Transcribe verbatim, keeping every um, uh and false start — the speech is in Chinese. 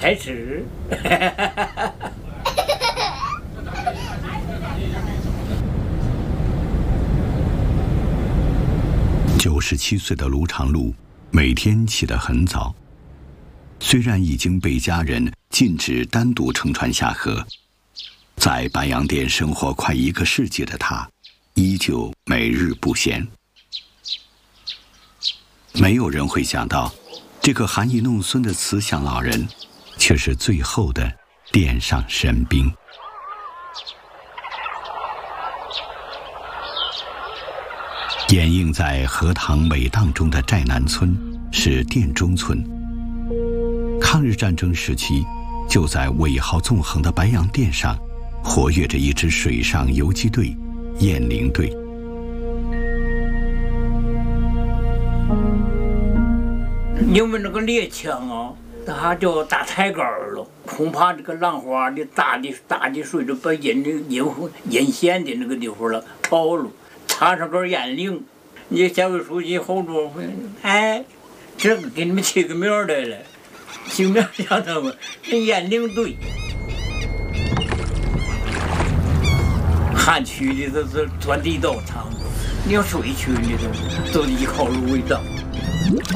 开始。 九十七岁的卢长禄每天起得很早，虽然已经被家人禁止单独乘船下河，在白洋淀生活快一个世纪的他，依旧每日不闲。没有人会想到，这个含饴弄孙的慈祥老人，却是最后的殿上神兵。掩映在荷塘美荡中的寨南村是店中村。抗日战争时期，就在尾号纵横的白洋淀上，活跃着一支水上游击队——雁翎队。 因为那个猎枪啊，它就打抬杆了，恐怕这个浪花的大的大的水就把引的引引线的那个地方了超了。插上根烟铃，你县委书记后桌会，哎，这个给你们起个名儿来了，起名叫他们烟铃队。汉区的都是钻地道场，你要水区的都都以考入为主。